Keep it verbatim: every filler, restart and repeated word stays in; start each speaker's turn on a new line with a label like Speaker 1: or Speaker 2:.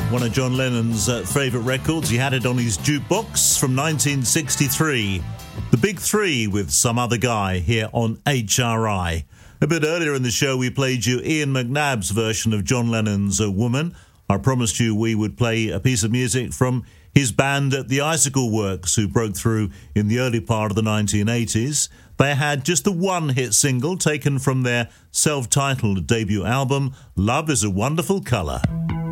Speaker 1: one of John Lennon's uh, favourite records. He had it on his jukebox from nineteen sixty-three. The Big Three with Some Other Guy here on H R I. A bit earlier in the show, we played you Ian McNabb's version of John Lennon's uh, Woman. I promised you we would play a piece of music from his band at the Icicle Works, who broke through in the early part of the nineteen eighties. They had just the one hit single taken from their self-titled debut album, Love is a Wonderful Colour.